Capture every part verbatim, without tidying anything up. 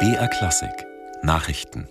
B R Klassik Nachrichten.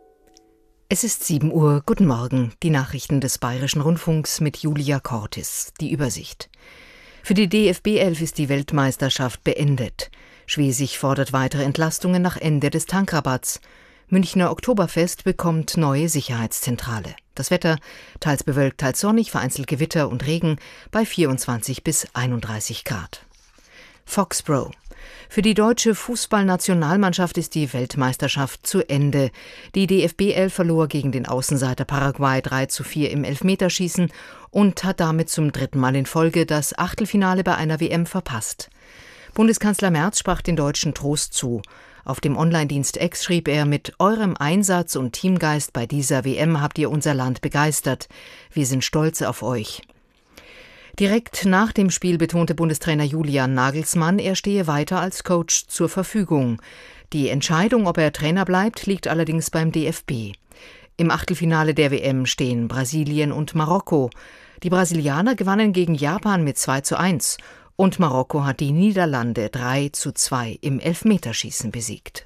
Es ist sieben Uhr. Guten Morgen. Die Nachrichten des Bayerischen Rundfunks mit Julia Cortis. Die Übersicht. Für die D F B elf ist die Weltmeisterschaft beendet. Schwesig fordert weitere Entlastungen nach Ende des Tankrabatts. Münchner Oktoberfest bekommt neue Sicherheitszentrale. Das Wetter: teils bewölkt, teils sonnig, vereinzelt Gewitter und Regen bei vierundzwanzig bis einunddreißig Grad. Foxborough. Für die deutsche Fußballnationalmannschaft ist die Weltmeisterschaft zu Ende. Die D F B elf verlor gegen den Außenseiter Paraguay drei zu vier im Elfmeterschießen und hat damit zum dritten Mal in Folge das Achtelfinale bei einer W M verpasst. Bundeskanzler Merz sprach den Deutschen Trost zu. Auf dem Online-Dienst X schrieb er: Mit eurem Einsatz und Teamgeist bei dieser W M habt ihr unser Land begeistert. Wir sind stolz auf euch. Direkt nach dem Spiel betonte Bundestrainer Julian Nagelsmann, er stehe weiter als Coach zur Verfügung. Die Entscheidung, ob er Trainer bleibt, liegt allerdings beim D F B. Im Achtelfinale der W M stehen Brasilien und Marokko. Die Brasilianer gewannen gegen Japan mit zwei zu eins und Marokko hat die Niederlande drei zu zwei im Elfmeterschießen besiegt.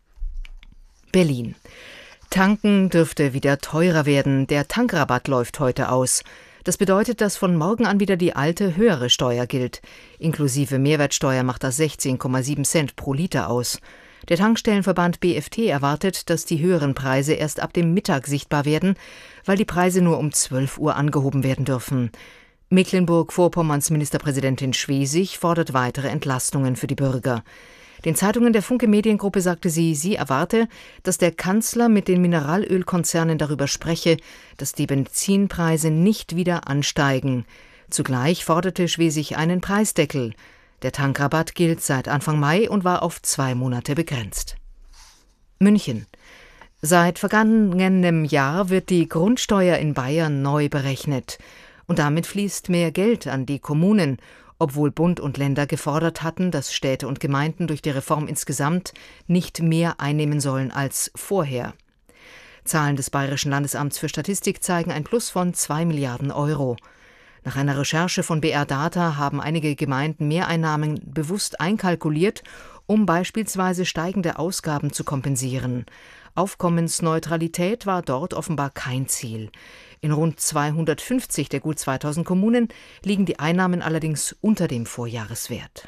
Berlin. Tanken dürfte wieder teurer werden. Der Tankrabatt läuft heute aus. Das bedeutet, dass von morgen an wieder die alte, höhere Steuer gilt. Inklusive Mehrwertsteuer macht das sechzehn Komma sieben Cent pro Liter aus. Der Tankstellenverband B F T erwartet, dass die höheren Preise erst ab dem Mittag sichtbar werden, weil die Preise nur um zwölf Uhr angehoben werden dürfen. Mecklenburg-Vorpommerns Ministerpräsidentin Schwesig fordert weitere Entlastungen für die Bürger. Den Zeitungen der Funke Mediengruppe sagte sie, sie erwarte, dass der Kanzler mit den Mineralölkonzernen darüber spreche, dass die Benzinpreise nicht wieder ansteigen. Zugleich forderte Schwesig einen Preisdeckel. Der Tankrabatt gilt seit Anfang Mai und war auf zwei Monate begrenzt. München. Seit vergangenem Jahr wird die Grundsteuer in Bayern neu berechnet. Und damit fließt mehr Geld an die Kommunen, obwohl Bund und Länder gefordert hatten, dass Städte und Gemeinden durch die Reform insgesamt nicht mehr einnehmen sollen als vorher. Zahlen des Bayerischen Landesamts für Statistik zeigen ein Plus von zwei Milliarden Euro. Nach einer Recherche von B R Data haben einige Gemeinden Mehreinnahmen bewusst einkalkuliert, um beispielsweise steigende Ausgaben zu kompensieren. Aufkommensneutralität war dort offenbar kein Ziel. In rund zweihundertfünfzig der gut zweitausend Kommunen liegen die Einnahmen allerdings unter dem Vorjahreswert.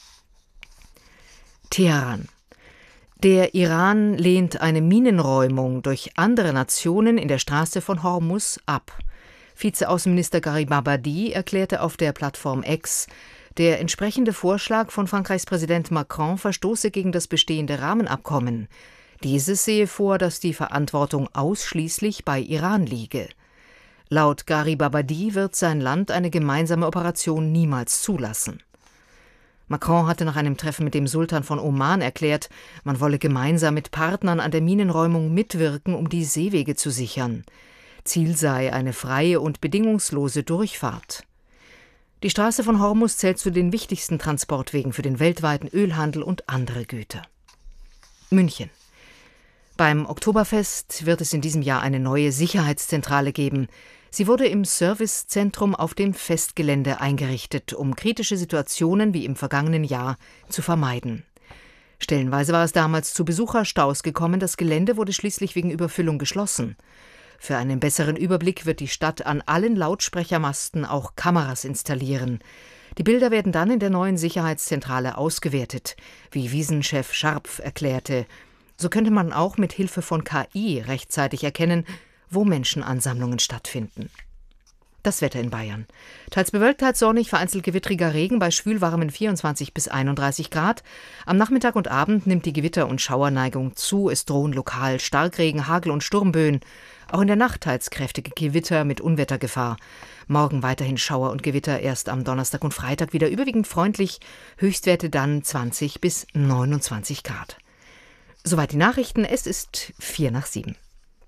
Teheran. Der Iran lehnt eine Minenräumung durch andere Nationen in der Straße von Hormuz ab. Vizeaußenminister Garibabadi erklärte auf der Plattform X, der entsprechende Vorschlag von Frankreichs Präsident Macron verstoße gegen das bestehende Rahmenabkommen. Dieses sehe vor, dass die Verantwortung ausschließlich bei Iran liege. Laut Garibabadi wird sein Land eine gemeinsame Operation niemals zulassen. Macron hatte nach einem Treffen mit dem Sultan von Oman erklärt, man wolle gemeinsam mit Partnern an der Minenräumung mitwirken, um die Seewege zu sichern. Ziel sei eine freie und bedingungslose Durchfahrt. Die Straße von Hormuz zählt zu den wichtigsten Transportwegen für den weltweiten Ölhandel und andere Güter. München. Beim Oktoberfest wird es in diesem Jahr eine neue Sicherheitszentrale geben. Sie wurde im Servicezentrum auf dem Festgelände eingerichtet, um kritische Situationen wie im vergangenen Jahr zu vermeiden. Stellenweise war es damals zu Besucherstaus gekommen, das Gelände wurde schließlich wegen Überfüllung geschlossen. Für einen besseren Überblick wird die Stadt an allen Lautsprechermasten auch Kameras installieren. Die Bilder werden dann in der neuen Sicherheitszentrale ausgewertet, wie Wiesenchef Scharpf erklärte. So könnte man auch mit Hilfe von K I rechtzeitig erkennen, wo Menschenansammlungen stattfinden. Das Wetter in Bayern. Teils bewölkt, teils sonnig, vereinzelt gewittriger Regen bei schwülwarmen vierundzwanzig bis einunddreißig Grad. Am Nachmittag und Abend nimmt die Gewitter- und Schauerneigung zu. Es drohen lokal Starkregen, Hagel und Sturmböen. Auch in der Nacht teils kräftige Gewitter mit Unwettergefahr. Morgen weiterhin Schauer und Gewitter, erst am Donnerstag und Freitag wieder überwiegend freundlich. Höchstwerte dann zwanzig bis neunundzwanzig Grad. Soweit die Nachrichten. Es ist vier nach sieben.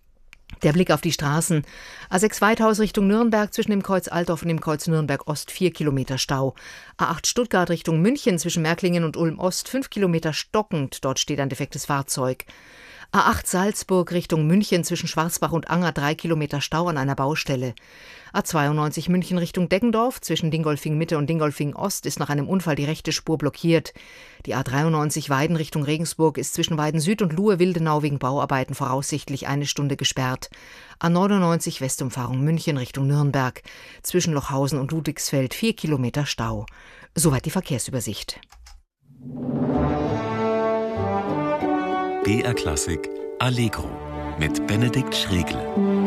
Der Blick auf die Straßen. A sechs Weithaus Richtung Nürnberg zwischen dem Kreuz Altdorf und dem Kreuz Nürnberg Ost vier Kilometer Stau. A acht Stuttgart Richtung München zwischen Märklingen und Ulm Ost fünf Kilometer stockend. Dort steht ein defektes Fahrzeug. A acht Salzburg Richtung München zwischen Schwarzbach und Anger drei Kilometer Stau an einer Baustelle. A zweiundneunzig München Richtung Deggendorf zwischen Dingolfing Mitte und Dingolfing Ost ist nach einem Unfall die rechte Spur blockiert. Die A dreiundneunzig Weiden Richtung Regensburg ist zwischen Weiden Süd und Luhe-Wildenau wegen Bauarbeiten voraussichtlich eine Stunde gesperrt. A neunundneunzig Westumfahrung München Richtung Nürnberg zwischen Lochhausen und Ludwigsfeld vier Kilometer Stau. Soweit die Verkehrsübersicht. B R Klassik Allegro mit Benedikt Schregle.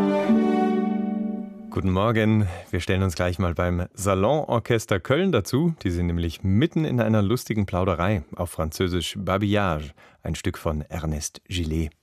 Guten Morgen, wir stellen uns gleich mal beim Salonorchester Köln dazu. Die sind nämlich mitten in einer lustigen Plauderei, auf Französisch Babillage, ein Stück von Ernest Gillet.